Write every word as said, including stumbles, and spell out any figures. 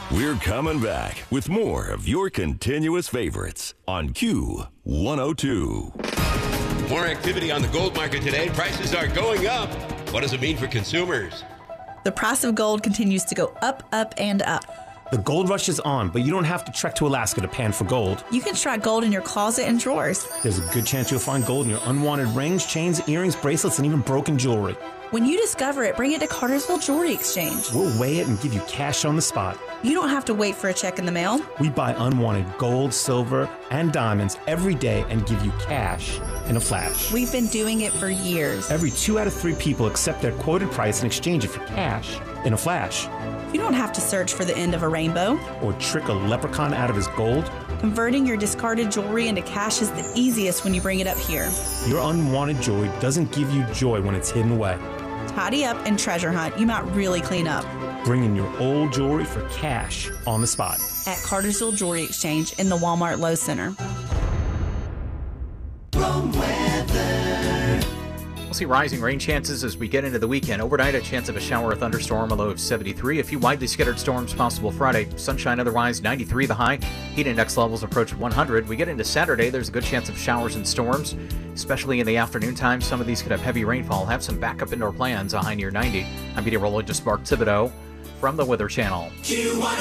We're coming back with more of your continuous favorites on Q one oh two. More activity on the gold market today. Prices are going up. What does it mean for consumers? The price of gold continues to go up, up, and up. The gold rush is on, but you don't have to trek to Alaska to pan for gold. You can try gold in your closet and drawers. There's a good chance you'll find gold in your unwanted rings, chains, earrings, bracelets, and even broken jewelry. When you discover it, bring it to Cartersville Jewelry Exchange. We'll weigh it and give you cash on the spot. You don't have to wait for a check in the mail. We buy unwanted gold, silver, and diamonds every day and give you cash in a flash. We've been doing it for years. Every two out of three people accept their quoted price and exchange it for cash in a flash. You don't have to search for the end of a rainbow or trick a leprechaun out of his gold. Converting your discarded jewelry into cash is the easiest when you bring it up here. Your unwanted jewelry doesn't give you joy when it's hidden away. Tidy up and treasure hunt. You might really clean up. Bring in your old jewelry for cash on the spot. At Cartersville Jewelry Exchange in the Walmart Lowe's Center. Wrong weather. We'll see rising rain chances as we get into the weekend. Overnight, a chance of a shower or thunderstorm, a low of seventy-three. A few widely scattered storms possible Friday. Sunshine otherwise, ninety-three the high. Heat index levels approach one hundred. We get into Saturday, there's a good chance of showers and storms, especially in the afternoon time. Some of these could have heavy rainfall. Have some backup indoor plans, a high near ninety. I'm meteorologist Mark Thibodeau from the Weather Channel.